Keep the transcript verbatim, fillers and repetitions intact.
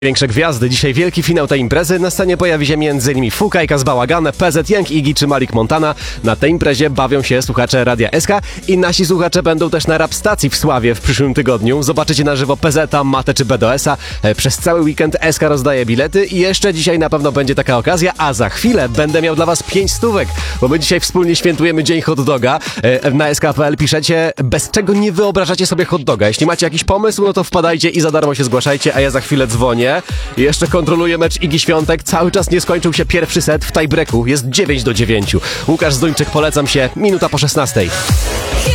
Większe gwiazdy. Dzisiaj wielki finał tej imprezy. Na scenie pojawi się m.in. Fukajka z Bałagana, P Z, Young Iggy czy Malik Montana. Na tej imprezie bawią się słuchacze Radia S K i nasi słuchacze będą też na rap stacji w Sławie w przyszłym tygodniu. Zobaczycie na żywo P Z, Matę czy B D S a. Przez cały weekend S K rozdaje bilety i jeszcze dzisiaj na pewno będzie taka okazja, a za chwilę będę miał dla was pięć stówek, bo my dzisiaj wspólnie świętujemy Dzień Hot Doga. Na S K kropka P L piszecie, bez czego nie wyobrażacie sobie hot doga. Jeśli macie jakiś pomysł, no to wpadajcie i za darmo się zgłaszajcie, a ja za chwilę dzwonię. I jeszcze kontroluję mecz Iggy Świątek. Cały czas nie skończył się pierwszy set w tiebreaku. Jest dziewięć do dziewięciu. Łukasz Zduńczyk, polecam się. Minuta po szesnastej.